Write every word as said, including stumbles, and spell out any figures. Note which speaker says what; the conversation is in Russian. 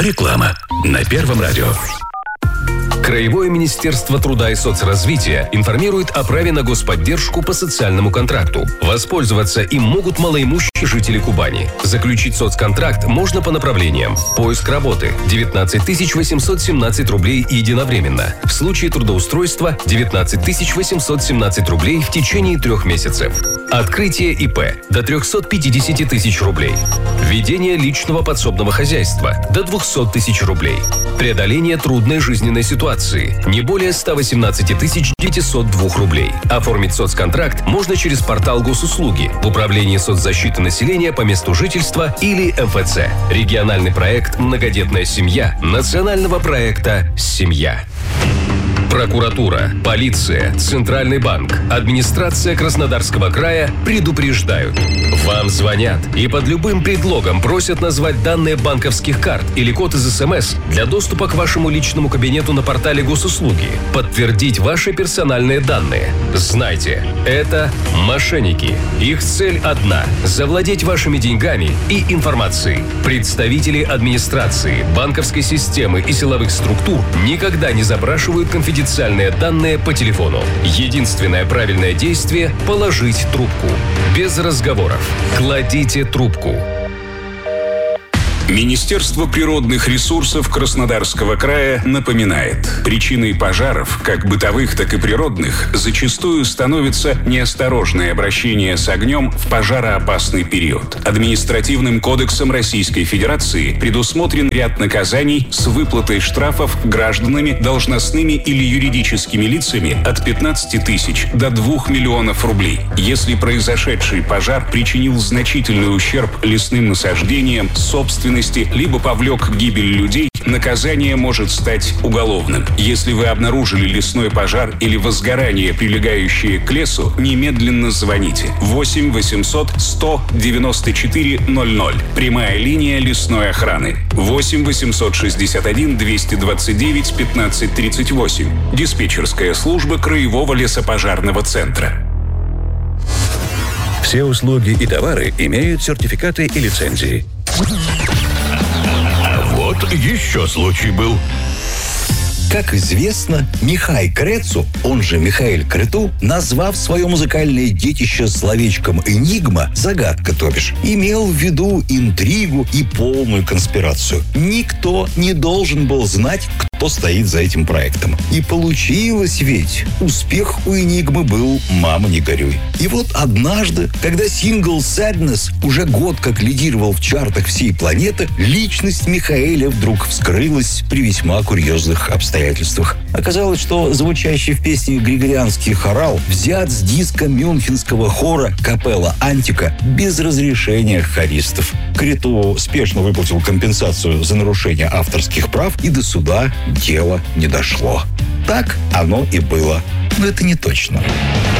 Speaker 1: Реклама на Первом радио.
Speaker 2: Краевое министерство труда и соцразвития информирует о праве на господдержку по социальному контракту. Воспользоваться им могут малоимущие жители Кубани. Заключить соцконтракт можно по направлениям: поиск работы – девятнадцать тысяч восемьсот семнадцать рублей единовременно. В случае трудоустройства – девятнадцать тысяч восемьсот семнадцать рублей в течение трех месяцев. Открытие ИП – до триста пятьдесят тысяч рублей. Ведение личного подсобного хозяйства – до двести тысяч рублей. Преодоление трудной жизненной ситуации – не более ста восемнадцати тысяч девятисот двух рублей. Оформить соцконтракт можно через портал госуслуги в Управлении соцзащиты населения по месту жительства или эм эф цэ. Региональный проект «Многодетная семья» национального проекта «Семья». Прокуратура, полиция, Центральный банк, администрация Краснодарского края предупреждают. Вам звонят и под любым предлогом просят назвать данные банковских карт или код из эс эм эс для доступа к вашему личному кабинету на портале госуслуги, подтвердить ваши персональные данные. Знайте, это мошенники. Их цель одна – завладеть вашими деньгами и информацией. Представители администрации, банковской системы и силовых структур никогда не запрашивают конфиденциальные данные по телефону. Единственное правильное действие – положить трубку. Без разговоров. Кладите трубку.
Speaker 3: Министерство природных ресурсов Краснодарского края напоминает: причиной пожаров, как бытовых, так и природных, зачастую становится неосторожное обращение с огнем в пожароопасный период. Административным кодексом Российской Федерации предусмотрен ряд наказаний с выплатой штрафов гражданами, должностными или юридическими лицами от пятнадцати тысяч до двух миллионов рублей. Если произошедший пожар причинил значительный ущерб лесным насаждениям, собственности, либо повлек к гибели людей, наказание может стать уголовным. Если вы обнаружили лесной пожар или возгорание, прилегающее к лесу, немедленно звоните. восемь восемьсот сто девяносто четыре ноль ноль. Прямая линия лесной охраны. восемь восемьсот шестьдесят один двести двадцать девять пятнадцать тридцать восемь. Диспетчерская служба Краевого лесопожарного центра.
Speaker 1: Все услуги и товары имеют сертификаты и лицензии.
Speaker 4: Вот еще случай был.
Speaker 5: Как известно, Михай Крецу, он же Михаэль Крету, назвав свое музыкальное детище словечком «энигма», загадка, то бишь, имел в виду интригу и полную конспирацию. Никто не должен был знать, кто стоит за этим проектом. И получилось ведь. Успех у «Энигмы» был «Мама, не горюй». И вот однажды, когда сингл «Sadness» уже год как лидировал в чартах всей планеты, личность Михаэля вдруг вскрылась при весьма курьезных обстоятельствах. Оказалось, что звучащий в песне григорианский хорал взят с диска мюнхенского хора «Капелла Антика» без разрешения хористов. Крету спешно выплатил компенсацию за нарушение авторских прав, и до суда дело не дошло. Так оно и было. Но это не точно.